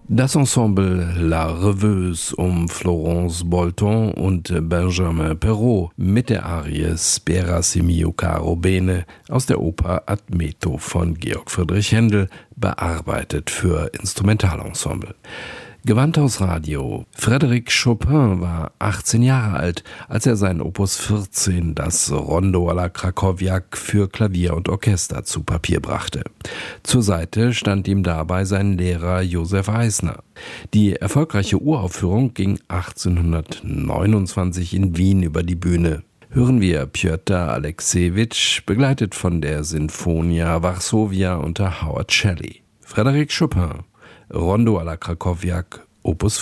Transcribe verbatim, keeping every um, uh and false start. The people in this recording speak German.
Das Ensemble La Rêveuse um Florence Bolton und Benjamin Perrault mit der Arie Spera si mio caro bene aus der Oper Admeto von Georg Friedrich Händel, bearbeitet für Instrumentalensemble. Gewandhaus Radio. Frédéric Chopin war achtzehn Jahre alt, als er sein Opus vierzehn, das Rondo alla Krakowiak, für Klavier und Orchester zu Papier brachte. Zur Seite stand ihm dabei sein Lehrer Josef Eisner. Die erfolgreiche Uraufführung ging achtzehnhundertneunundzwanzig in Wien über die Bühne. Hören wir Pjotr Alexejewitsch, begleitet von der Sinfonia Varsovia unter Howard Shelley. Frédéric Chopin, Rondo alla Krakowiak, Opus